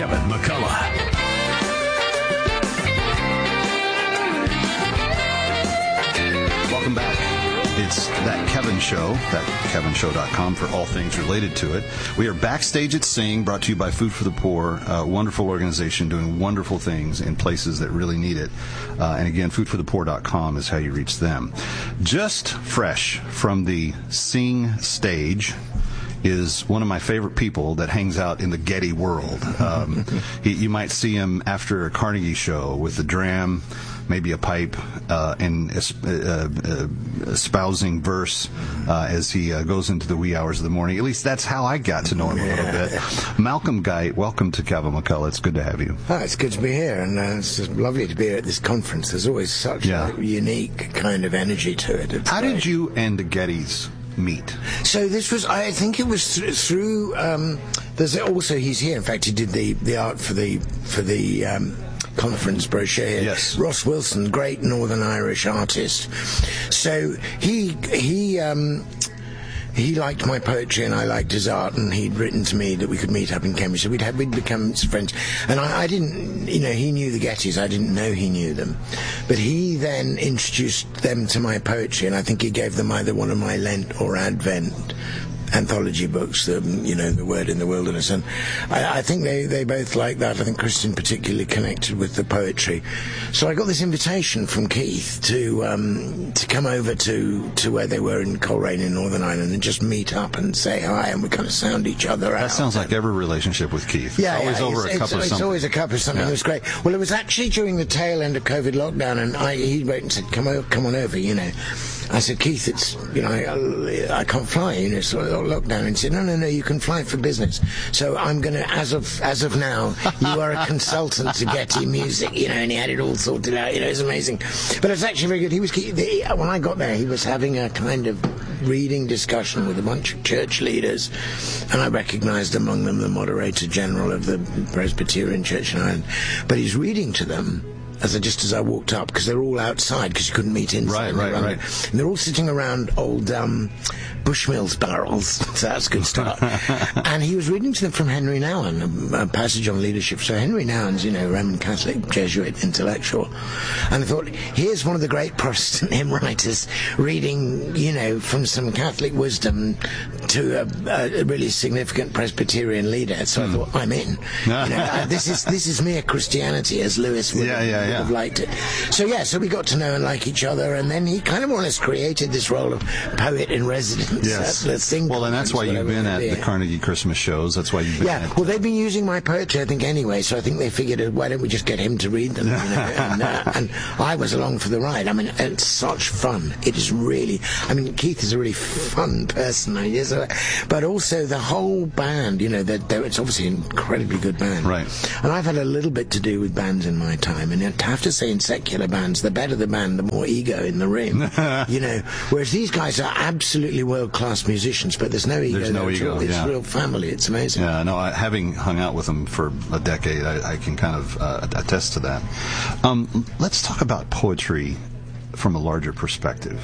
Kevin McCullough. Welcome back. It's That Kevin Show, thatkevinshow.com for all things related to it. We are backstage at Sing, brought to you by Food for the Poor, a wonderful organization doing wonderful things in places that really need it. And again, foodforthepoor.com is how you reach them. Just fresh from the Sing stage is one of my favorite people that hangs out in the Getty world. You might see him after a Carnegie show with the dram, maybe a pipe, and espousing verse as he goes into the wee hours of the morning. At least that's how I got to know him a little bit. Malcolm Guite, welcome to Kevin McCullough. It's good to have you. Oh, it's good to be here, and it's just lovely to be here at this conference. There's always such a unique kind of energy to it. How did you and the Gettys meet? So this was, I think it was through, there's also, he's here, in fact, he did the art for the conference brochure here. Yes. Ross Wilson, great Northern Irish artist. So he liked my poetry and I liked his art, and he'd written to me that we could meet up in Cambridge. So we'd become friends. And I didn't, he knew the Gettys. I didn't know he knew them. But he then introduced them to my poetry, and I think he gave them either one of my Lent or Advent anthology books, The Word in the Wilderness, and I think they both liked that. I think Christian particularly connected with the poetry. So I got this invitation from Keith to come over to where they were in Coleraine in Northern Ireland and just meet up and say hi, and we kind of sound each other out. That sounds like every relationship with Keith. Yeah, it's always over a cup of something. It's always a cup of something. Yeah. It was great. Well, it was actually during the tail end of COVID lockdown, and he wrote and said, come on over, I said, Keith, it's, I can't fly, sort of lockdown. And he said, no, you can fly for business. So I'm going to, as of now, you are a consultant to Getty Music, and he had it all sorted out, it was amazing. But it's actually very good. When I got there, he was having a kind of reading discussion with a bunch of church leaders, and I recognized among them the Moderator General of the Presbyterian Church in Ireland. But he's reading to them as I walked up, because they're all outside because you couldn't meet inside. Right. And they're all sitting around old Bushmills barrels, so that's a good start. And he was reading to them from Henry Nouwen, a passage on leadership. So Henry Nouwen's, Roman Catholic Jesuit intellectual. And I thought, here's one of the great Protestant hymn writers reading, from some Catholic wisdom to a really significant Presbyterian leader. So I thought, I'm in. This is mere Christianity, as Lewis would have liked it. So we got to know and like each other, and then he kind of more or less created this role of poet in residence. Yes. Well, and that's why you've been at the Carnegie Christmas shows. That's why you've been at... Well, they've been using my poetry, I think, anyway, so I think they figured, why don't we just get him to read them? And I was along for the ride. I mean, it's such fun. It is really... Keith is a really fun person, but also the whole band, it's obviously an incredibly good band. Right. And I've had a little bit to do with bands in my time, and I have to say, in secular bands, the better the band, the more ego in the room. Whereas these guys are absolutely world-class musicians, but there's no ego. There's no ego. It's real family. It's amazing. Yeah, no, having hung out with them for a decade, I can kind of attest to that. Let's talk about poetry from a larger perspective.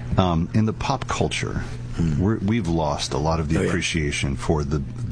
In the pop culture, we've lost a lot of the appreciation for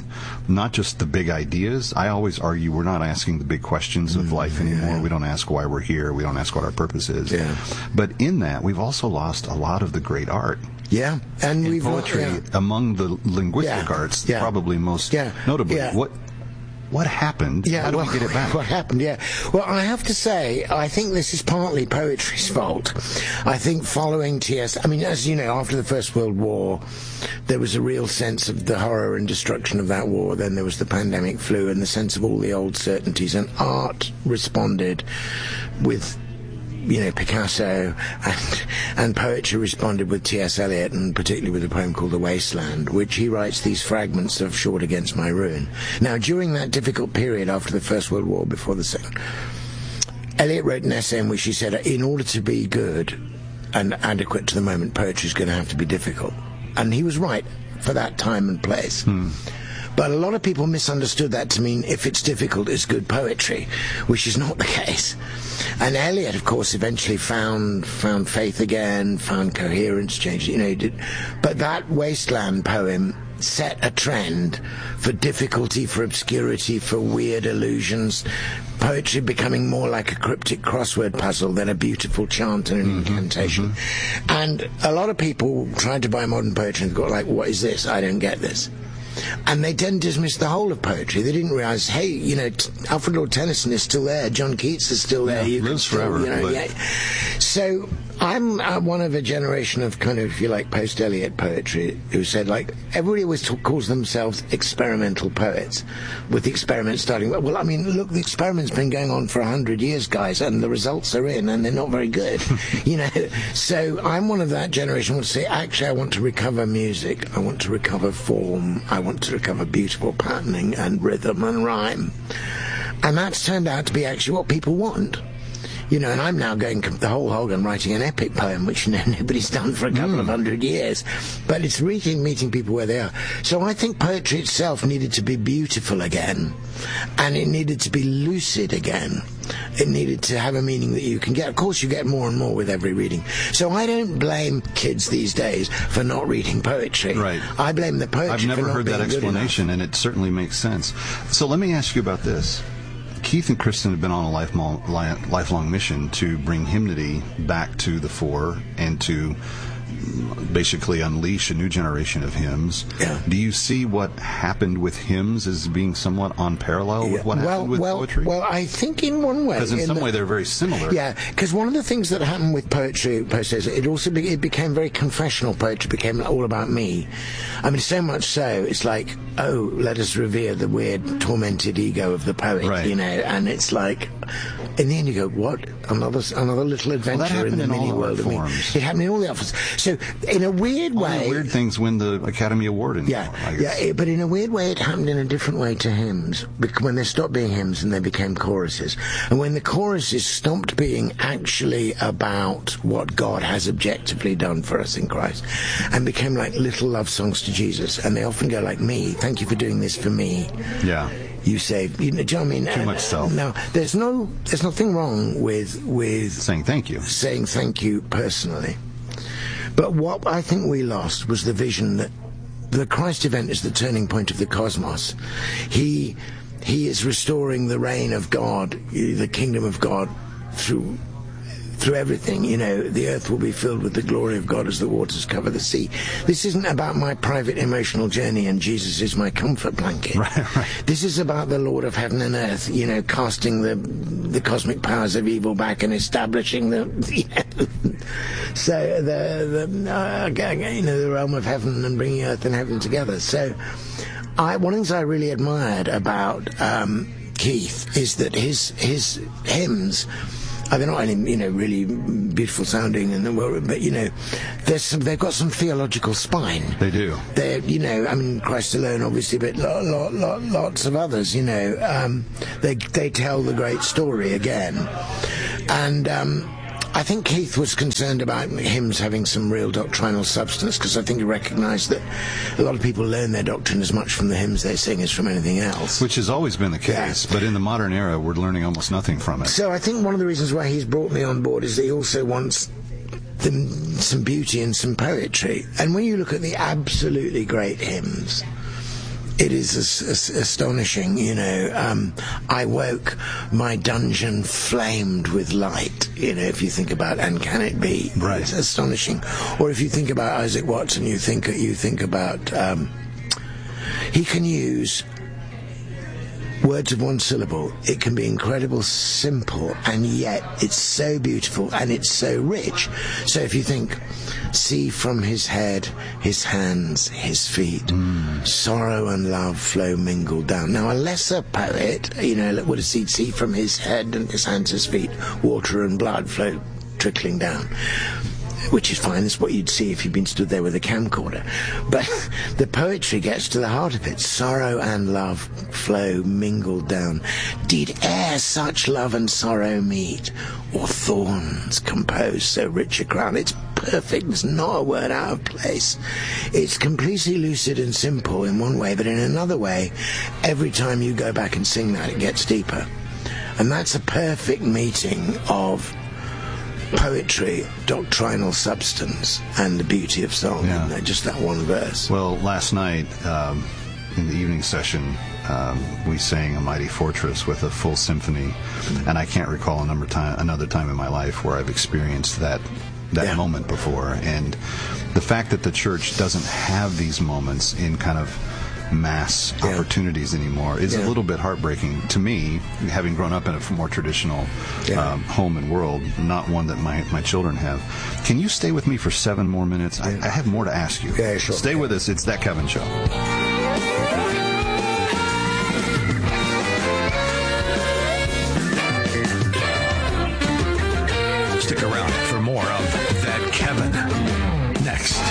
not just the big ideas. I always argue we're not asking the big questions of life anymore. Yeah. We don't ask why we're here. We don't ask what our purpose is. Yeah. But in that, we've also lost a lot of the great art. Yeah, and we've poetry among the linguistic arts, probably most notably. Yeah. What happened? Yeah, how do we get it back? What happened? Yeah. Well, I have to say, I think this is partly poetry's fault. I think following T.S. as you know, after the First World War, there was a real sense of the horror and destruction of that war. Then there was the pandemic flu and the sense of all the old certainties, and art responded with Picasso, and poetry responded with T.S. Eliot, and particularly with a poem called The Wasteland, which he writes these fragments of Short Against My Ruin. Now, during that difficult period after the First World War, before the Second, Eliot wrote an essay in which he said, in order to be good and adequate to the moment, poetry is going to have to be difficult. And he was right for that time and place. But a lot of people misunderstood that to mean if it's difficult, it's good poetry, which is not the case. And Eliot, of course, eventually found faith again, found coherence, changed, but that Wasteland poem set a trend for difficulty, for obscurity, for weird illusions. Poetry becoming more like a cryptic crossword puzzle than a beautiful chant and an incantation. And a lot of people tried to buy modern poetry and got like, what is this? I don't get this. And they didn't dismiss the whole of poetry. They didn't realize, hey, you know, Alfred Lord Tennyson is still there. John Keats is still there. Yeah, lives forever. You know, So I'm one of a generation of kind of, if you like, post-Eliot poetry who said, like, everybody always calls themselves experimental poets, with the experiment starting. Well, I mean, look, the experiment's been going on for 100 years, guys, and the results are in, and they're not very good. You know, so I'm one of that generation who would say, actually, I want to recover music. I want to recover form. I want to recover beautiful patterning and rhythm and rhyme. And that's turned out to be actually what people want. You know, and I'm now going the whole hog and writing an epic poem, which nobody's done for a couple of 100 years. But it's really meeting people where they are. So I think poetry itself needed to be beautiful again. And it needed to be lucid again. It needed to have a meaning that you can get. Of course, you get more and more with every reading. So I don't blame kids these days for not reading poetry. Right. I blame the poetry I've never for not heard that being good explanation, enough. and it certainly makes sense. So let me ask you about this. Keith and Kristen have been on a lifelong mission to bring hymnody back to the fore and to basically unleash a new generation of hymns. Yeah. Do you see what happened with hymns as being somewhat on parallel with what happened with poetry? Well, I think in one way... Because in some way they're very similar. Yeah, because one of the things that happened with poetry, it also it became very confessional. Poetry became all about me. I mean, so much so, it's like, oh, let us revere the weird, tormented ego of the poet, right. You know, and it's like... In the end, you go, what? Another little adventure in the mini world of me. It happened in all the offices. So, in a weird way... All the weird things win the Academy Award anymore, I guess. Yeah, but in a weird way, it happened in a different way to hymns. When they stopped being hymns and they became choruses. And when the choruses stopped being actually about what God has objectively done for us in Christ, and became like little love songs to Jesus, and they often go like, me, thank you for doing this for me. Yeah. You say, you know, do you know what I mean? Too much self. Now, there's nothing wrong with saying thank you. Saying thank you personally. But what I think we lost was the vision that the Christ event is the turning point of the cosmos. He is restoring the reign of God, the kingdom of God through everything. You know, the earth will be filled with the glory of God as the waters cover the sea. This isn't about my private emotional journey and Jesus is my comfort blanket. Right. This is about the Lord of heaven and earth, you know, casting the cosmic powers of evil back and establishing the, you know, so the realm of heaven and bringing earth and heaven together. So one of the things I really admired about Keith is that his hymns, they're not only, you know, really beautiful sounding, but, you know, they've got some theological spine. They do. They're, you know, I mean, Christ alone, obviously, but lots of others, you know. They tell the great story again. And I think Keith was concerned about hymns having some real doctrinal substance, because I think he recognized that a lot of people learn their doctrine as much from the hymns they sing as from anything else. Which has always been the case, but in the modern era, we're learning almost nothing from it. So I think one of the reasons why he's brought me on board is that he also wants some beauty and some poetry. And when you look at the absolutely great hymns, it is astonishing, you know. I woke, my dungeon flamed with light, you know, if you think about And Can It Be? Right. It's astonishing. Or if you think about Isaac Watson, you think about, he can use words of one syllable. It can be incredible, simple, and yet it's so beautiful and it's so rich. So if you think, see from his head, his hands, his feet, sorrow and love flow mingled down. Now a lesser poet, you know, would have seen, see from his head and his hands, his feet, water and blood flow trickling down. Which is fine, that's what you'd see if you'd been stood there with a camcorder. But the poetry gets to the heart of it. Sorrow and love flow mingled down. Did e'er such love and sorrow meet, or thorns compose so rich a crown? It's perfect, there's not a word out of place. It's completely lucid and simple in one way, but in another way, every time you go back and sing that, it gets deeper. And that's a perfect meeting of poetry, doctrinal substance, and the beauty of song. Yeah. You know, just that one verse. Well, last night in the evening session, we sang A Mighty Fortress with a full symphony, and I can't recall another time in my life where I've experienced that moment before. And the fact that the church doesn't have these moments in kind of mass opportunities anymore is a little bit heartbreaking to me, having grown up in a more traditional home and world, not one that my children have. Can you stay with me for 7 more minutes? I have more to ask you. Yeah, sure. Stay with us. It's That Kevin Show. Stick around for more of That Kevin next.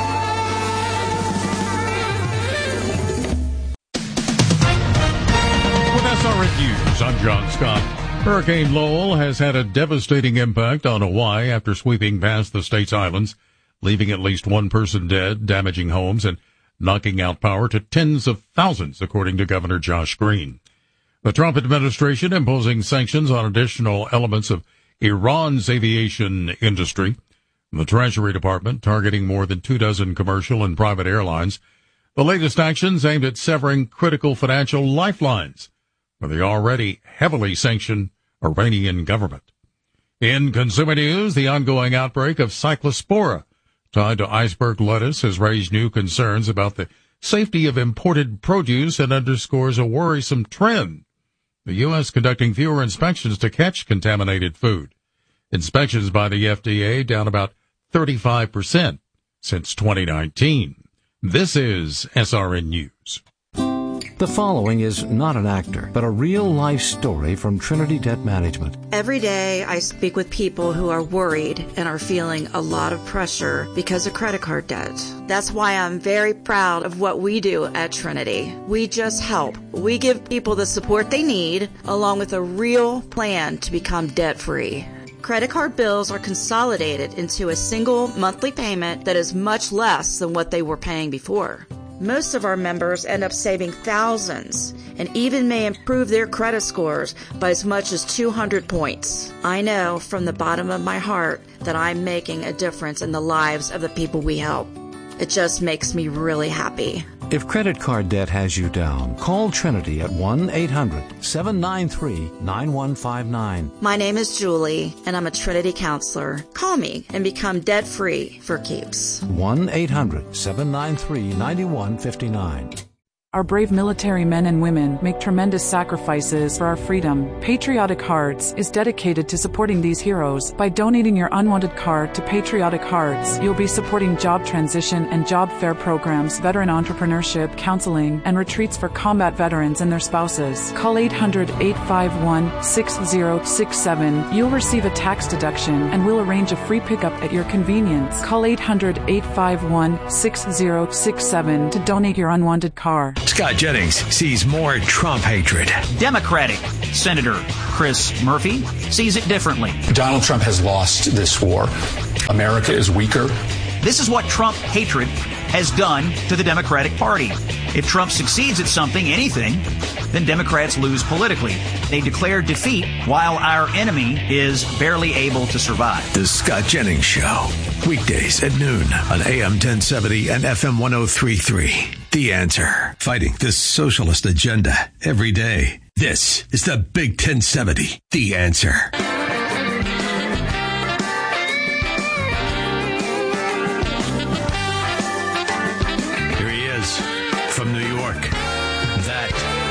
SRN News, I'm John Scott. Hurricane Lowell has had a devastating impact on Hawaii after sweeping past the state's islands, leaving at least one person dead, damaging homes, and knocking out power to tens of thousands, according to Governor Josh Green. The Trump administration imposing sanctions on additional elements of Iran's aviation industry. The Treasury Department targeting more than 24 commercial and private airlines. The latest actions aimed at severing critical financial lifelines for the already heavily sanctioned Iranian government. In consumer news, the ongoing outbreak of Cyclospora tied to iceberg lettuce has raised new concerns about the safety of imported produce and underscores a worrisome trend. The U.S. conducting fewer inspections to catch contaminated food. Inspections by the FDA down about 35% since 2019. This is SRN News. The following is not an actor, but a real-life story from Trinity Debt Management. Every day I speak with people who are worried and are feeling a lot of pressure because of credit card debt. That's why I'm very proud of what we do at Trinity. We just help. We give people the support they need, along with a real plan to become debt-free. Credit card bills are consolidated into a single monthly payment that is much less than what they were paying before. Most of our members end up saving thousands and even may improve their credit scores by as much as 200 points. I know from the bottom of my heart that I'm making a difference in the lives of the people we help. It just makes me really happy. If credit card debt has you down, call Trinity at 1-800-793-9159. My name is Julie, and I'm a Trinity counselor. Call me and become debt-free for keeps. 1-800-793-9159. Our brave military men and women make tremendous sacrifices for our freedom. Patriotic Hearts is dedicated to supporting these heroes. By donating your unwanted card to Patriotic Hearts, you'll be supporting job transition and job fair programs, veteran entrepreneurship, counseling, and retreats for combat veterans and their spouses. Call 800-851-6067. You'll receive a tax deduction, and we'll arrange a free pickup at your convenience. Call 800-851-6067 to donate your unwanted car. Scott Jennings sees more Trump hatred. Democratic Senator Chris Murphy sees it differently. Donald Trump has lost this war. America is weaker. This is what Trump hatred has done to the Democratic Party. If Trump succeeds at something, anything, then Democrats lose politically. They declare defeat while our enemy is barely able to survive. The Scott Jennings Show. Weekdays at noon on AM 1070 and FM 103.3. The Answer. Fighting the socialist agenda every day. This is the Big 1070. The Answer. Here he is from New York. That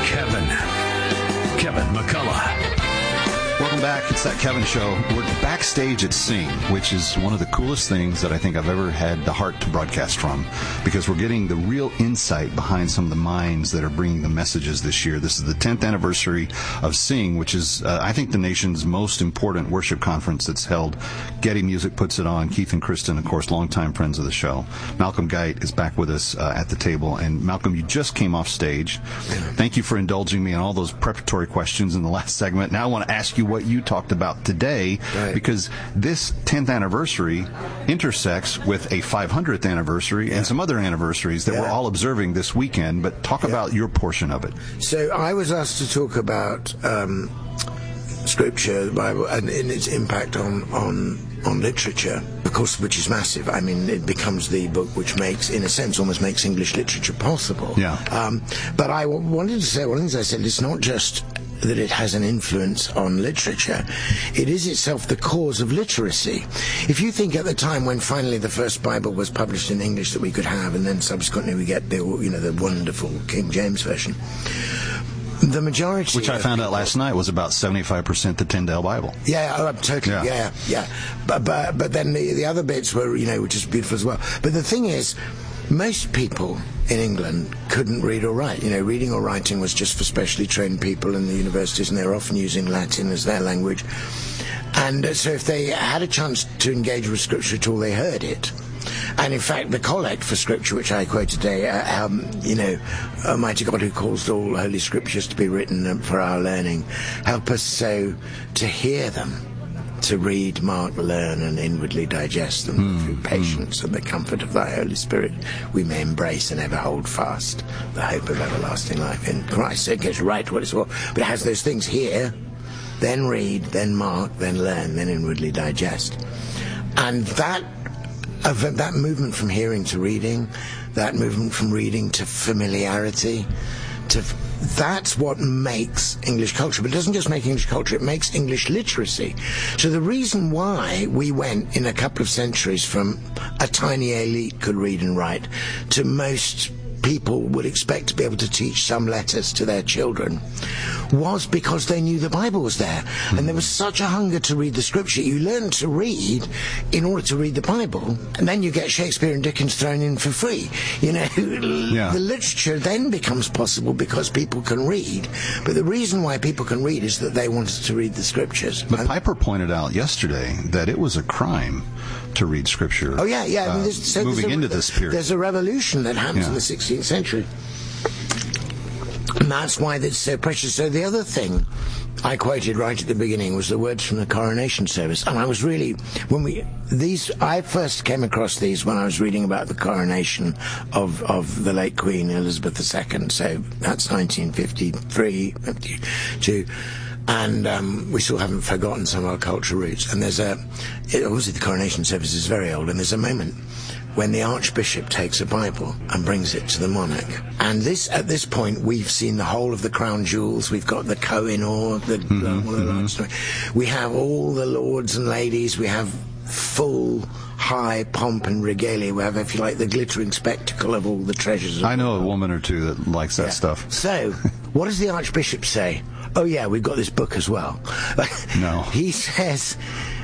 Kevin McCullough. Welcome back. It's That Kevin Show. We're backstage at Sing, which is one of the coolest things that I think I've ever had the heart to broadcast from, because we're getting the real insight behind some of the minds that are bringing the messages this year. This is the 10th anniversary of Sing, which is, I think, the nation's most important worship conference that's held. Getty Music puts it on. Keith and Kristen, of course, longtime friends of the show. Malcolm Geit is back with us at the table. And Malcolm, you just came off stage. Thank you for indulging me on all those preparatory questions in the last segment. Now I want to ask you what you talked about today, because this 10th anniversary intersects with a 500th anniversary and some other anniversaries that we're all observing this weekend. But talk about your portion of it. So I was asked to talk about Scripture, the Bible, and its impact on on literature, of course, which is massive. I mean, it becomes the book which makes, in a sense, almost makes English literature possible. Yeah. But I wanted to say, one of the things I said, it's not just that it has an influence on literature, it is itself the cause of literacy. If you think at the time when finally the first Bible was published in English that we could have, and then subsequently we get the wonderful King James Version, the majority, which I found out last night, was about 75% the Tyndale Bible. Yeah, totally. Yeah. But then the other bits were, which is beautiful as well. But the thing is, most people in England couldn't read or write. Reading or writing was just for specially trained people in the universities, and they were often using Latin as their language. And so if they had a chance to engage with Scripture at all, they heard it. And in fact, the collect for Scripture, which I quote today, Almighty God who caused all holy Scriptures to be written for our learning, help us so to hear them, to read, mark, learn, and inwardly digest them through patience and the comfort of thy Holy Spirit, we may embrace and ever hold fast the hope of everlasting life in Christ. So it gets right to what it's for. But it has those things: hear, then read, then mark, then learn, then inwardly digest. And that movement from hearing to reading, that movement from reading to familiarity, that's what makes English culture. But it doesn't just make English culture, it makes English literacy. So the reason why we went in a couple of centuries from a tiny elite could read and write to most people would expect to be able to teach some letters to their children was because they knew the Bible was there. And there was such a hunger to read the Scripture. You learn to read in order to read the Bible, and then you get Shakespeare and Dickens thrown in for free. The literature then becomes possible because people can read. But the reason why people can read is that they wanted to read the Scriptures. But Piper pointed out yesterday that it was a crime to read Scripture. Oh, yeah. Moving into this period. There's a revolution that happens in the 16th century. And that's why it's so precious. So the other thing I quoted right at the beginning was the words from the coronation service. And I was really, I first came across these when I was reading about the coronation of the late Queen Elizabeth II. So that's 1953, 52. And we still haven't forgotten some of our cultural roots. And obviously the coronation service is very old, and there's a moment when the Archbishop takes a Bible and brings it to the monarch. And at this point, we've seen the whole of the crown jewels. We've got the Koh-i-Noor, we have all the lords and ladies. We have full high pomp and regalia. We have, if you like, the glittering spectacle of all the treasures. I know a woman or two that likes that stuff. So, what does the Archbishop say? Oh, yeah, we've got this book as well. No. He says,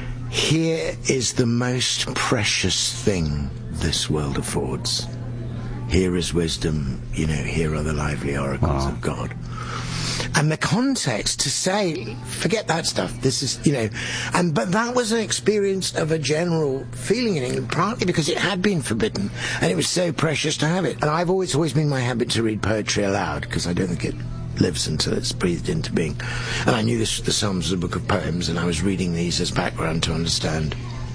here is the most precious thing this world affords. Here is wisdom, here are the lively oracles of God. And the context to say, forget that stuff, this is, but that was an experience of a general feeling in England, partly because it had been forbidden, and it was so precious to have it. And I've always been my habit to read poetry aloud, because I don't think it lives until it's breathed into being. And I knew the Psalms was a book of poems, and I was reading these as background to understand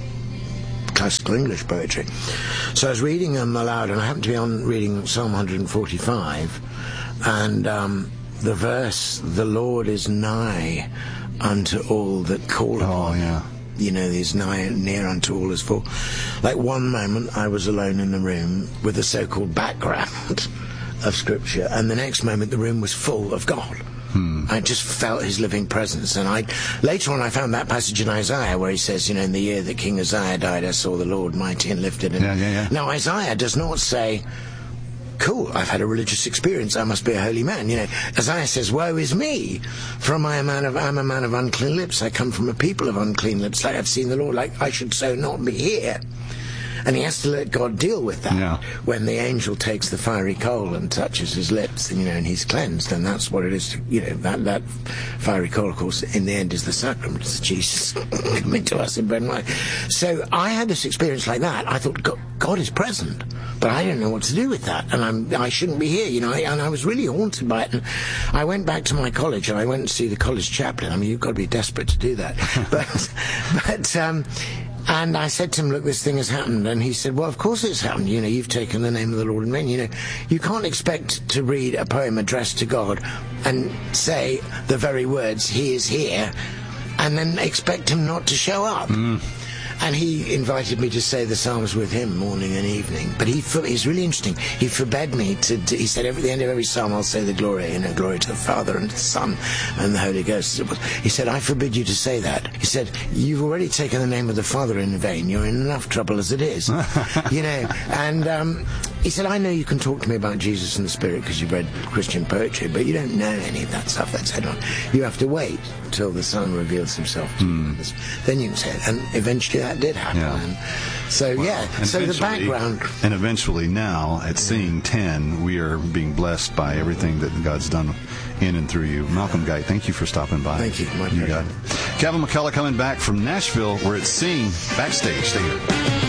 classical English poetry. So I was reading them aloud, and I happened to be on reading Psalm 145, and the verse, the Lord is nigh unto all that call upon him. He's near unto all his full. Like one moment I was alone in the room with the so-called background of Scripture, and the next moment the room was full of God. I just felt his living presence. And later on I found that passage in Isaiah where he says, in the year that King Uzziah died, I saw the Lord mighty and lifted. Now Isaiah does not say, cool, I've had a religious experience, I must be a holy man. Isaiah says, woe is me, for I'm a man of unclean lips. I come from a people of unclean lips. Like I've seen the Lord, like I should so not be here. And he has to let God deal with that when the angel takes the fiery coal and touches his lips, and he's cleansed. And that's what it is to, that fiery coal, of course, in the end is the sacrament of Jesus coming to us in bread and wine. So I had this experience like that. I thought, God is present, but I don't know what to do with that. And I shouldn't be here, and I was really haunted by it. And I went back to my college and I went to see the college chaplain. I mean, you've got to be desperate to do that. And I said to him, look, this thing has happened. And he said, well, of course it's happened. You've taken the name of the Lord in vain. You can't expect to read a poem addressed to God and say the very words, he is here, and then expect him not to show up. And he invited me to say the Psalms with him morning and evening. But he's really interesting. He forbade me he said at the end of every Psalm I'll say the glory, glory to the Father and to the Son and the Holy Ghost. He said, I forbid you to say that. He said, you've already taken the name of the Father in vain. You're in enough trouble as it is. And he said, I know you can talk to me about Jesus and the Spirit because you've read Christian poetry, but you don't know any of that stuff that's said on. You have to wait till the Son reveals himself to you. Then you can say it. And eventually that did happen. Yeah. And so, And so the background. And eventually now, at Seeing 10, we are being blessed by everything that God's done in and through you. Malcolm Guite, thank you for stopping by. Thank you. My pleasure. Got it. Kevin McCullough coming back from Nashville. We're at Seeing Backstage. Stay here.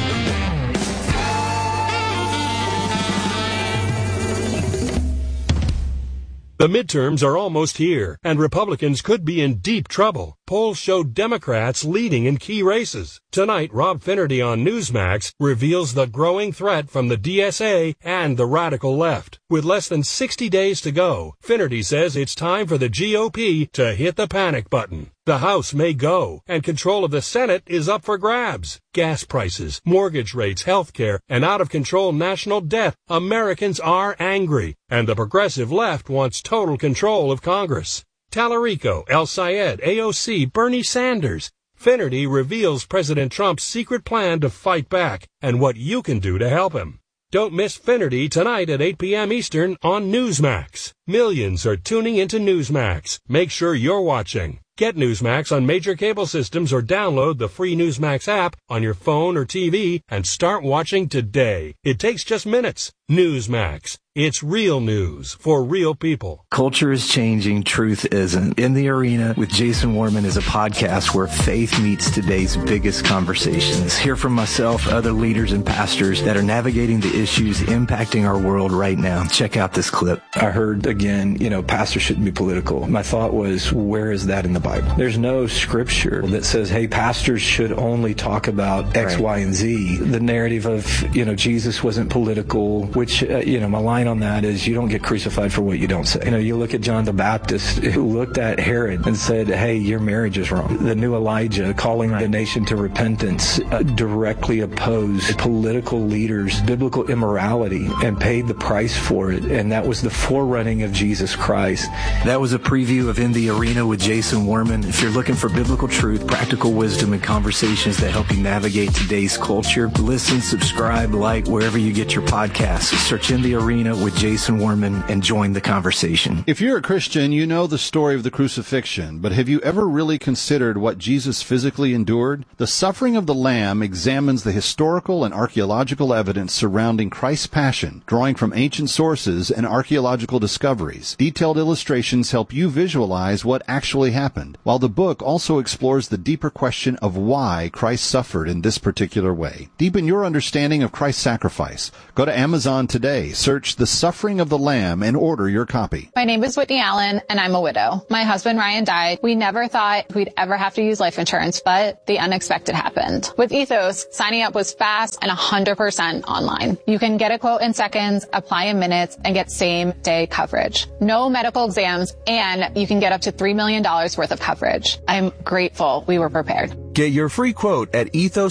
The midterms are almost here, and Republicans could be in deep trouble. Polls show Democrats leading in key races. Tonight, Rob Finnerty on Newsmax reveals the growing threat from the DSA and the radical left. With less than 60 days to go, Finnerty says it's time for the GOP to hit the panic button. The House may go, and control of the Senate is up for grabs. Gas prices, mortgage rates, health care, and out-of-control national debt. Americans are angry, and the progressive left wants total control of Congress. Tallarico, El Sayed, AOC, Bernie Sanders. Finnerty reveals President Trump's secret plan to fight back and what you can do to help him. Don't miss Finnerty tonight at 8 p.m. Eastern on Newsmax. Millions are tuning into Newsmax. Make sure you're watching. Get Newsmax on major cable systems or download the free Newsmax app on your phone or TV and start watching today. It takes just minutes. Newsmax. It's real news for real people. Culture is changing, truth isn't. In the Arena with Jason Warman is a podcast where faith meets today's biggest conversations. Hear from myself, other leaders and pastors that are navigating the issues impacting our world right now. Check out this clip. I heard again, pastors shouldn't be political. My thought was, where is that in the Bible? There's no scripture that says, hey, pastors should only talk about X, Y, and Z. The narrative of, Jesus wasn't political, which, my line on that is you don't get crucified for what you don't say. You look at John the Baptist who looked at Herod and said, hey, your marriage is wrong. The new Elijah calling the nation to repentance directly opposed political leaders' biblical immorality and paid the price for it. And that was the forerunning of Jesus Christ. That was a preview of In the Arena with Jason Warman. If you're looking for biblical truth, practical wisdom, and conversations that help you navigate today's culture, listen, subscribe, like wherever you get your podcasts. Search In the Arena with Jason Warman and join the conversation. If you're a Christian, you know the story of the crucifixion, but have you ever really considered what Jesus physically endured? The Suffering of the Lamb examines the historical and archaeological evidence surrounding Christ's passion, drawing from ancient sources and archaeological discoveries. Detailed illustrations help you visualize what actually happened, while the book also explores the deeper question of why Christ suffered in this particular way. Deepen your understanding of Christ's sacrifice. Go to Amazon today, search The Suffering of the Lamb, and order your copy. My name is Whitney Allen, and I'm a widow. My husband Ryan died. We never thought we'd ever have to use life insurance, but the unexpected happened. With Ethos, signing up was fast and 100% online. You can get a quote in seconds, apply in minutes, and get same-day coverage. No medical exams, and you can get up to $3 million worth of coverage. I'm grateful we were prepared. Get your free quote at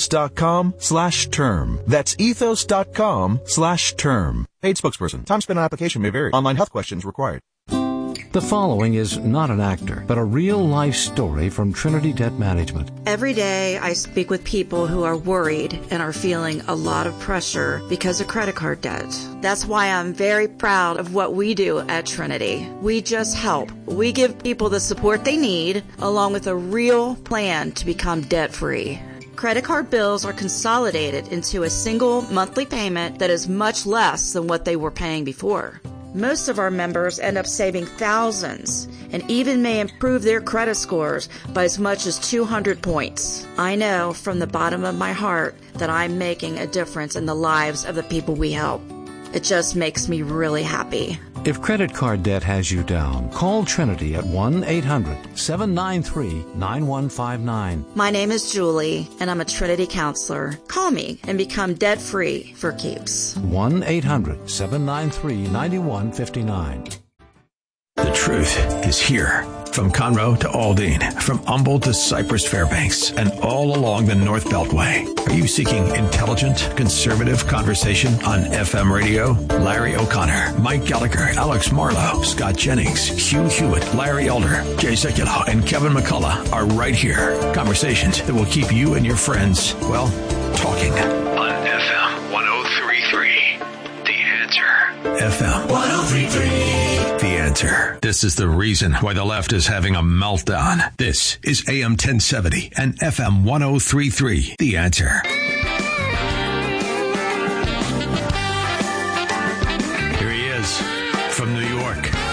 ethos.com/term. That's ethos.com/term. Paid spokesperson. Time spent on application may vary. Online health questions required. The following is not an actor, but a real-life story from Trinity Debt Management. Every day I speak with people who are worried and are feeling a lot of pressure because of credit card debt. That's why I'm very proud of what we do at Trinity. We just help. We give people the support they need, along with a real plan to become debt-free. Credit card bills are consolidated into a single monthly payment that is much less than what they were paying before. Most of our members end up saving thousands and even may improve their credit scores by as much as 200 points. I know from the bottom of my heart that I'm making a difference in the lives of the people we help. It just makes me really happy. If credit card debt has you down, call Trinity at 1-800-793-9159. My name is Julie, and I'm a Trinity counselor. Call me and become debt-free for keeps. 1-800-793-9159. The truth is here. From Conroe to Aldine, from Humboldt to Cypress Fairbanks, and all along the North Beltway. Are you seeking intelligent, conservative conversation on FM radio? Larry O'Connor, Mike Gallagher, Alex Marlowe, Scott Jennings, Hugh Hewitt, Larry Elder, Jay Sekulow, and Kevin McCullough are right here. Conversations that will keep you and your friends, well, talking. On FM 1033. The Answer. FM 1033. The Answer. This is the reason why the left is having a meltdown. This is AM 1070 and FM 1033. The Answer. Here he is from New York.